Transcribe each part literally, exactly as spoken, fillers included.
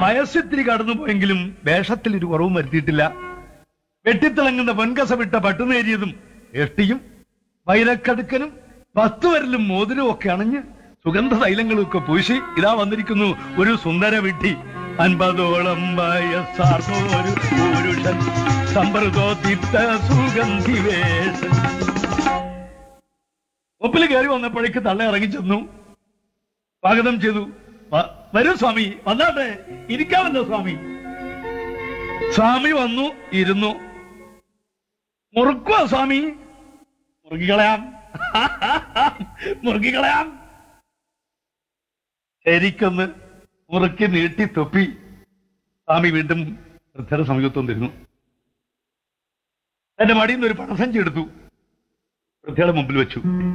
വയസ്സിത്തിരി കടന്നുപോയെങ്കിലും വേഷത്തിൽ ഒരു കുറവും വരുത്തിയിട്ടില്ല. വെട്ടിത്തിളങ്ങുന്ന പൊൻകസ വിട്ട പട്ടുനേരിയതും എഷ്ടിയും വൈരക്കടുക്കനും പത്തുവരലും മോതിരവും ഒക്കെ അണഞ്ഞ് സുഗന്ധ തൈലങ്ങളും ഒക്കെ പൂശി ഇതാ വന്നിരിക്കുന്നു ഒരു സുന്ദര വിഡ്ഢി. അൻപതോളം വയസ്സാർന്നൊരു പുരുഷൻ സമ്പ്രദോത്തിത്ത സുഗന്ധി വേഷൻ. ഒപ്പിൽ കയറി വന്നപ്പോഴേക്ക് തള്ള ഇറങ്ങി ചെന്നു, സ്വാഗതം ചെയ്തു. വരൂ സ്വാമി, വന്നാട്ടെ, ഇരിക്കാമല്ലോ സ്വാമി. സ്വാമി വന്നു, ഇരുന്നു. മുറുക്കുവാ സ്വാമി? മുറുകിക്കളയാം, മുറുകിക്കളയാം. ശരിക്കൊന്ന് മുറുക്കി നീട്ടി തൊപ്പി. സ്വാമി വീണ്ടും വൃദ്ധയുടെ സമീപത്വം തരുന്നു. എന്റെ മടിയിൽ നിന്ന് ഒരു പണസഞ്ചി എടുത്തു, വൃദ്ധയുടെ മുമ്പിൽ വെച്ചു.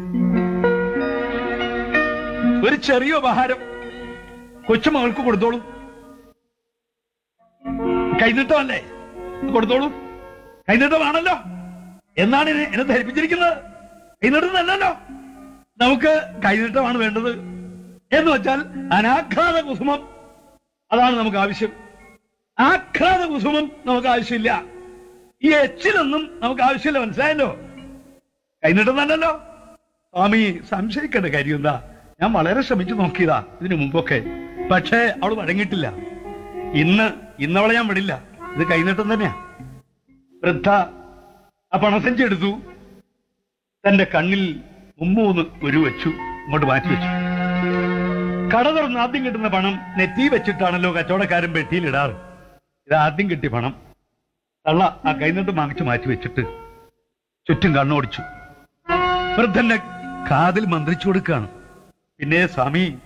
ഒരു ചെറിയ ഉപഹാരം കൊച്ചുമകൾക്ക് കൊടുത്തോളൂ. കൈനീട്ടമല്ലേ, കൊടുത്തോളൂ. കൈനീട്ടമാണല്ലോ എന്നാണ് എന്നെ ധരിപ്പിച്ചിരിക്കുന്നത്. കൈനീട്ടമല്ലല്ലോ, നമുക്ക് കൈനീട്ടമാണ് വേണ്ടത്. എന്ന് വെച്ചാൽ അനാഘ്രാത കുസുമം, അതാണ് നമുക്ക് ആവശ്യം. ആഘ്രാത കുസുമം നമുക്ക് ആവശ്യമില്ല. ഈ എച്ചിലൊന്നും നമുക്ക് ആവശ്യമില്ല, മനസ്സിലായല്ലോ. കൈനീട്ടം തന്നല്ലോ. സ്വാമി സംശയിക്കേണ്ട കാര്യം എന്താ, ഞാൻ വളരെ ശ്രമിച്ചു നോക്കിയതാ ഇതിനു മുമ്പൊക്കെ, പക്ഷേ അവള് വഴങ്ങിയിട്ടില്ല. ഇന്ന് ഇന്നവളെ ഞാൻ വിടില്ല, ഇത് കൈനീട്ടം തന്നെയാ. വൃദ്ധ ആ പണസഞ്ചി എടുത്തു, തന്റെ കണ്ണിൽ മുമ്മൂന്ന് ഒരു വെച്ചു, ഇങ്ങോട്ട് മാറ്റി വെച്ചു. കട തുറന്ന് ആദ്യം കിട്ടുന്ന പണം നെറ്റി വെച്ചിട്ടാണല്ലോ കച്ചവടക്കാരൻ പെട്ടിയിലിടാറ്. ഇത് ആദ്യം കിട്ടിയ പണം തള്ള ആ കൈനീട്ടം വാങ്ങിച്ചു മാറ്റി വെച്ചിട്ട് ചുറ്റും കണ്ണോടിച്ചു. വൃദ്ധന്റെ കാതിൽ മന്ത്രിച്ചു കൊടുക്കുകയാണ്. പിന്നെ സ്വാമി